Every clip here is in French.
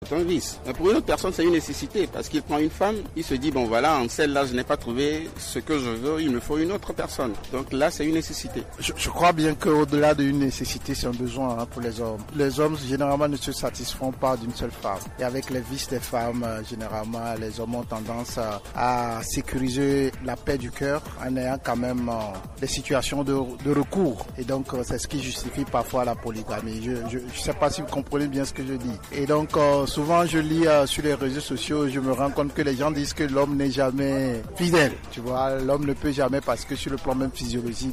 c'est un vice. Mais pour une autre personne, c'est une nécessité parce qu'il prend une femme, il se dit, bon voilà, en celle-là, je n'ai pas trouvé ce que je veux, il me faut une autre personne. Donc là, c'est une nécessité. Je crois bien qu'au-delà d'une nécessité, c'est un besoin pour les hommes. Les hommes, généralement, ne se satisfont pas d'une seule femme. Et avec les vices des femmes, généralement, les hommes ont tendance à sécuriser la paix du cœur en ayant quand même des situations de recours. Et donc, c'est ce qui justifie parfois la polygamie. Je ne sais pas si vous comprenez bien ce que je dis. Et donc, souvent, je lis sur les réseaux sociaux, je me rends compte que les gens disent que l'homme n'est jamais fidèle. Tu vois, l'homme ne peut jamais parce que sur le plan même physiologique,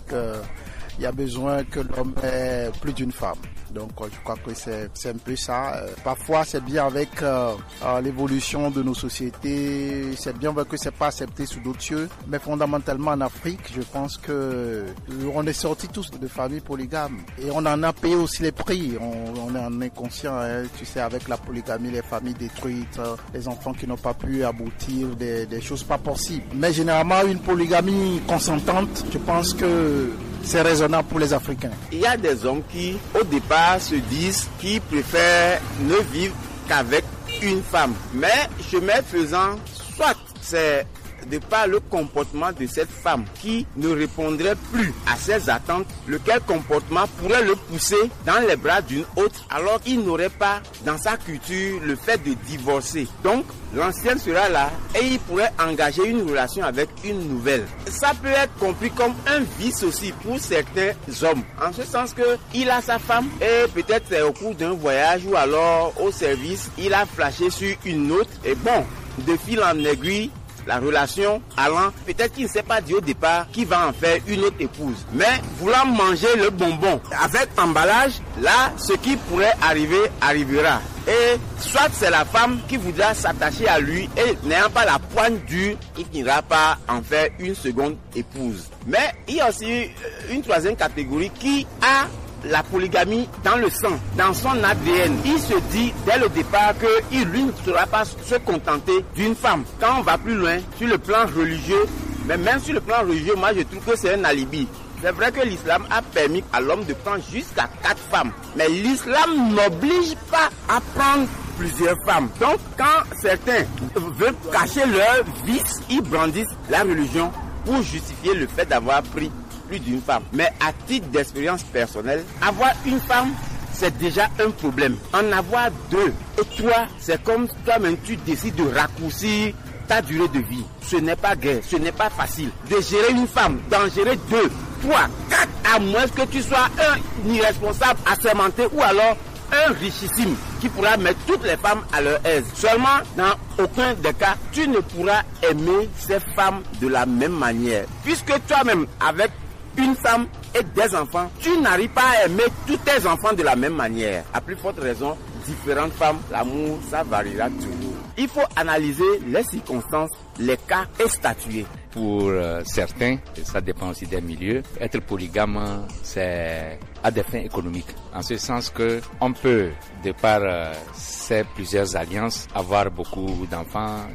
il y a besoin que l'homme ait plus d'une femme. Donc je crois que c'est un peu ça. Parfois c'est bien avec l'évolution de nos sociétés, c'est bien que c'est pas accepté sous d'autres cieux, mais fondamentalement en Afrique, je pense que on est sortis tous de familles polygames et on en a payé aussi les prix. On en est conscient, hein, tu sais, avec la polygamie, les familles détruites, les enfants qui n'ont pas pu aboutir, des choses pas possibles. Mais généralement une polygamie consentante, je pense que c'est raisonnable pour les Africains. Il y a des hommes qui, au départ, se disent qu'ils préfèrent ne vivre qu'avec une femme. Mais chemin faisant, soit c'est de par le comportement de cette femme qui ne répondrait plus à ses attentes, lequel comportement pourrait le pousser dans les bras d'une autre alors qu'il n'aurait pas dans sa culture le fait de divorcer. Donc l'ancienne sera là et il pourrait engager une relation avec une nouvelle. Ça peut être compris comme un vice aussi pour certains hommes, en ce sens que il a sa femme et peut-être c'est au cours d'un voyage ou alors au service, il a flashé sur une autre et bon, de fil en aiguille, la relation allant, peut-être qu'il ne s'est pas dit au départ qu'il va en faire une autre épouse. Mais voulant manger le bonbon avec emballage, là, ce qui pourrait arriver, arrivera. Et soit c'est la femme qui voudra s'attacher à lui et n'ayant pas la poigne dure, il n'ira pas en faire une seconde épouse. Mais il y a aussi une troisième catégorie qui a la polygamie dans le sang, dans son ADN. Il se dit dès le départ qu'il lui ne saura pas se contenter d'une femme. Quand on va plus loin, sur le plan religieux, mais même sur le plan religieux, moi je trouve que c'est un alibi. C'est vrai que l'islam a permis à l'homme de prendre jusqu'à 4 femmes. Mais l'islam n'oblige pas à prendre plusieurs femmes. Donc quand certains veulent cacher leur vice, ils brandissent la religion pour justifier le fait d'avoir pris plus d'une femme. Mais à titre d'expérience personnelle, avoir une femme, c'est déjà un problème. En avoir 2 et 3, c'est comme toi-même tu décides de raccourcir ta durée de vie. Ce n'est pas gai, ce n'est pas facile de gérer une femme, d'en gérer 2, 3, 4, à moins que tu sois un irresponsable assermenté ou alors un richissime qui pourra mettre toutes les femmes à leur aise. Seulement, dans aucun des cas, tu ne pourras aimer ces femmes de la même manière. Puisque toi-même, avec une femme et des enfants, tu n'arrives pas à aimer tous tes enfants de la même manière. À plus forte raison, différentes femmes, l'amour, ça variera toujours. Il faut analyser les circonstances, les cas et statuer. Pour certains, et ça dépend aussi des milieux, être polygame, c'est à des fins économiques. En ce sens que on peut, de par ces plusieurs alliances, avoir beaucoup d'enfants,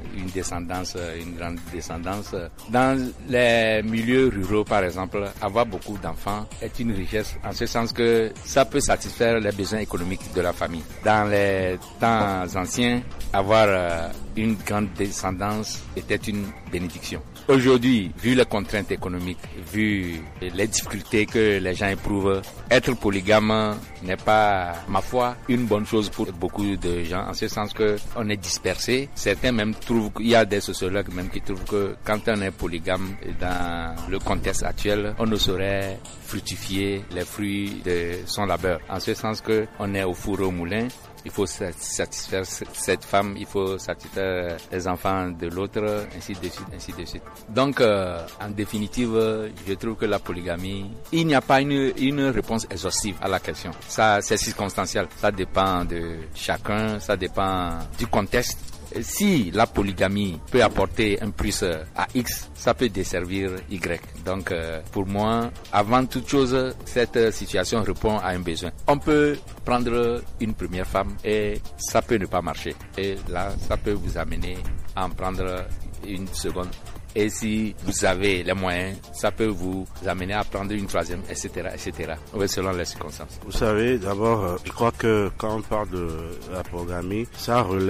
une grande descendance. Dans les milieux ruraux, par exemple, avoir beaucoup d'enfants est une richesse, en ce sens que ça peut satisfaire les besoins économiques de la famille. Dans les temps anciens, avoir une grande descendance était une bénédiction. Aujourd'hui, vu les contraintes économiques, vu les difficultés que les gens éprouvent, être polygame n'est pas, ma foi, une bonne chose pour beaucoup de gens, en ce sens que on est dispersé. Certains même trouvent, il y a des sociologues même qui trouvent que quand on est polygame dans le contexte actuel, on ne saurait fructifier les fruits de son labeur. En ce sens que on est au four au moulin. Il faut satisfaire cette femme, il faut satisfaire les enfants de l'autre, ainsi de suite, ainsi de suite. Donc, en définitive, je trouve que la polygamie, il n'y a pas une réponse exhaustive à la question. Ça, c'est circonstanciel. Ça dépend de chacun, ça dépend du contexte. Si la polygamie peut apporter un plus à X, ça peut desservir Y. Donc, pour moi, avant toute chose, cette situation répond à un besoin. On peut prendre une première femme et ça peut ne pas marcher. Et là, ça peut vous amener à en prendre une seconde. Et si vous avez les moyens, ça peut vous amener à prendre une troisième, etc., etc. Oui, selon les circonstances. Vous savez, d'abord, je crois que quand on parle de la polygamie, ça relève